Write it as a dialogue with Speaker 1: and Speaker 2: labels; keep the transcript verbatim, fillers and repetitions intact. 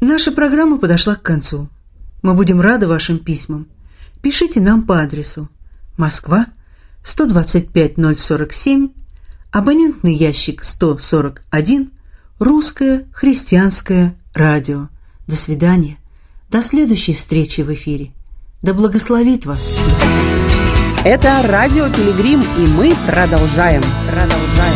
Speaker 1: Наша программа подошла к концу. Мы будем рады вашим письмам. Пишите нам по адресу: Москва, сто двадцать пять ноль сорок семь, абонентный ящик сто сорок один, Русское христианское радио. До свидания. До следующей встречи в эфире. Да благословит вас.
Speaker 2: Это радио Пилигрим, и мы продолжаем. Продолжаем.